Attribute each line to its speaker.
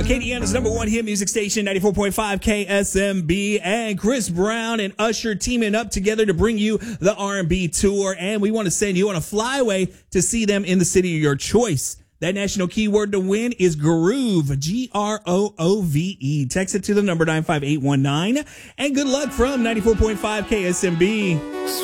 Speaker 1: Acadiana's number one hit music station, 94.5 KSMB, and Chris Brown and Usher teaming up together to bring you the R&B tour. And we want to send you on a flyaway to see them in the city of your choice. That national keyword to win is Groove, Groove. Text it to the number 95819. And good luck from 94.5 KSMB.